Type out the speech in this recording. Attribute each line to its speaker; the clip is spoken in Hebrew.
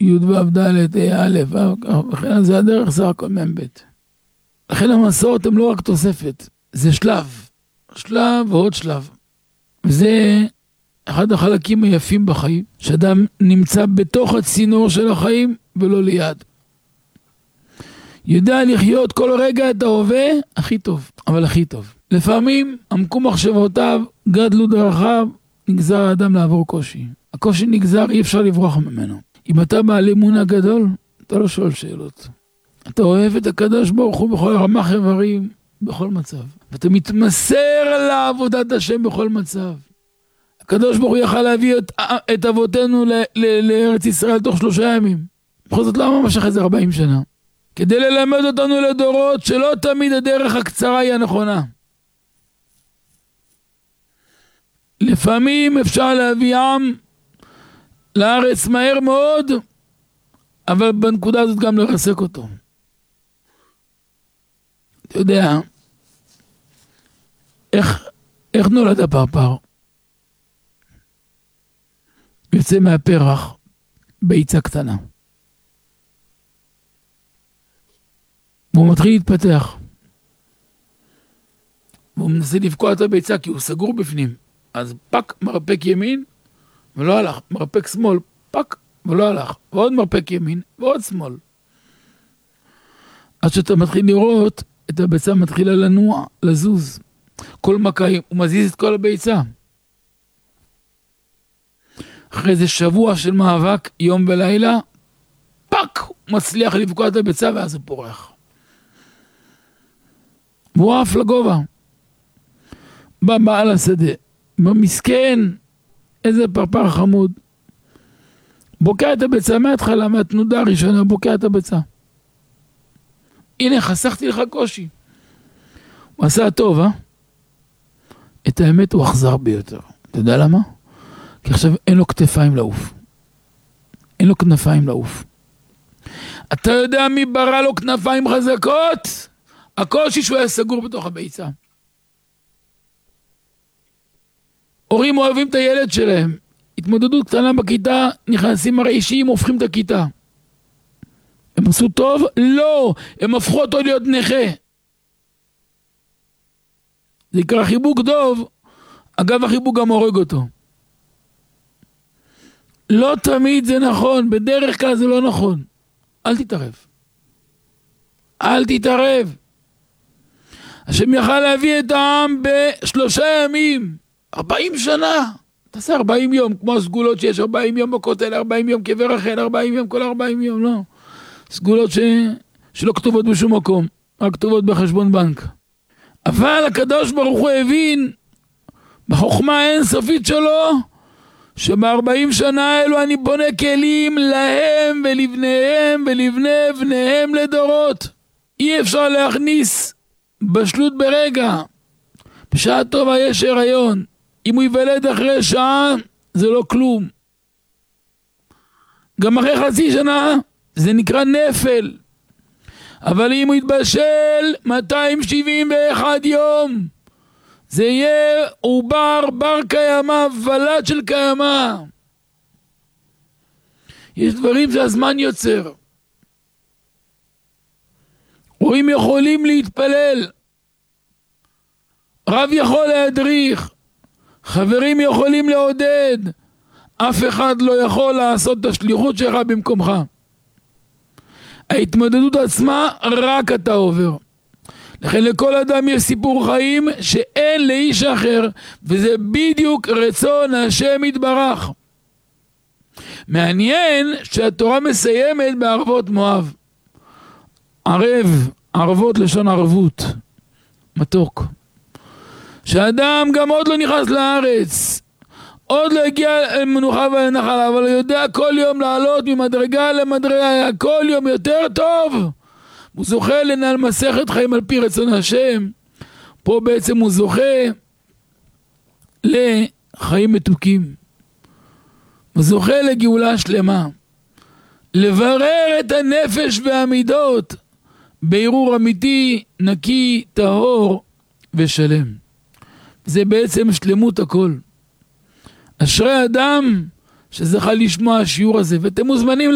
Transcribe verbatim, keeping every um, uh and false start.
Speaker 1: י' ו' ד' א' וכן זה הדרך, זה הכל מבית. לכן המסורת הם לא רק תוספת, זה שלב, שלב ועוד שלב. וזה אחד החלקים היפים בחיים, שאדם נמצא בתוך הצינור של החיים ולא ליד. יודע לחיות כל רגע את ההווה הכי טוב, אבל הכי טוב. לפעמים עמקו מחשבותיו, גדלו דרכיו, נגזר האדם לעבור קושי. הקושי נגזר, אי אפשר לברוח ממנו. אם אתה בעל אמונה גדול, אתה לא שואל שאלות. אתה אוהב את הקדוש ברוך הוא בכל רמ"ח איברים, בכל מצב. ואתה מתמסר לעבודת השם בכל מצב. הקדוש ברוך הוא יכל להביא את, את אבותינו ל, ל, לארץ ישראל תוך שלושה ימים. בכל זאת לא ממש אחרי זה ארבעים שנה. כדי ללמד אותנו לדורות שלא תמיד הדרך הקצרה היא הנכונה. לפעמים אפשר להביא עם לארץ מהר מאוד, אבל בנקודה הזאת גם לרסק אותו. אתה יודע, איך, איך נולד הפרפר? יוצא מהפרח ביצה קטנה. והוא מתחיל להתפתח. והוא מנסה לבקוע את הביצה כי הוא סגור בפנים. אז פק מרפק ימין ולא הלך. מרפק שמאל, פק ולא הלך. ועוד מרפק ימין ועוד שמאל. עד שאתה מתחיל לראות את הביצה מתחילה לנוע, לזוז. כל מקיים, הוא מזיז את כל הביצה. אחרי זה שבוע של מאבק, יום ולילה, פק, הוא מצליח לבקוע את הביצה ואז הוא פורח. והוא עף לגובה. בא בעל השדה, במסכן, איזה פרפר חמוד. בוקע את הביצה מההתחלה, מהתנודה הראשונה, בוקע את הביצה. הנה, חסכתי לך קושי. הוא עשה טוב, אה? את האמת הוא אכזר ביותר. אתה יודע למה? כי עכשיו אין לו כתפיים לעוף. אין לו כנפיים לעוף. אתה יודע מי ברא לו כנפיים חזקות? הקושי שהוא היה סגור בתוך הביצה. הורים אוהבים את הילד שלהם. התמודדות קטנה בכיתה, נכנסים הרעישים, הופכים את הכיתה. הם עשו טוב? לא! הם הפכו אותו להיות נכה. זה יקרא חיבוק דוב, אגב החיבוק גם הורג אותו. לא תמיד זה נכון, בדרך כלל זה לא נכון. אל תתערב. אל תתערב. השם יכל להביא את העם בשלושה ימים, ארבעים שנה. תעשה ארבעים יום, כמו הסגולות שיש ארבעים יום בכותל, ארבעים יום קבר רחל, ארבעים יום, כל ארבעים יום, לא. סגולות ש... שלא כתובות בשום מקום, רק כתובות בחשבון בנק. אבל הקדוש ברוך הוא הבין, בחוכמה האינסופית שלו, שב-ארבעים שנה האלו אני בונה כלים להם ולבניהם ולבני בניהם לדורות. אי אפשר להכניס בשלות ברגע. בשעה טובה יש הריון. אם הוא יוולד אחרי שעה, זה לא כלום. גם אחרי חצי שנה, זה נקרא נפל. אבל אם הוא יתבשל מאתיים שבעים ואחד יום, זה יהיה עובר בר קיימא, ולד של קיימא. יש דברים שהזמן יוצר. הורים יכולים להתפלל, רב יכול להדריך, חברים יכולים לעודד, אף אחד לא יכול לעשות את השליחות שלך במקומך. ההתמודדות עצמה רק אתה עובר. לכן לכל אדם יש סיפור חיים שאין לאיש אחר, וזה בדיוק רצון השם יתברך. מעניין שהתורה מסיימת בערבות מואב. ערב, ערבות לשון ערבות, מתוק. שאדם גם עוד לא נכנס לארץ, עוד לא הגיע למנוחה ולנחלה, אבל הוא יודע כל יום לעלות ממדרגה למדרגה, כל יום יותר טוב. הוא זוכה לנהל מסכת חיים על פי רצון השם. פה בעצם הוא זוכה לחיים מתוקים. הוא זוכה לגאולה שלמה. לברר את הנפש והמידות בערעור אמיתי, נקי, טהור ושלם. זה בעצם שלמות הכל. אשרי אדם שזכה לשמוע השיעור הזה, ואתם מוזמנים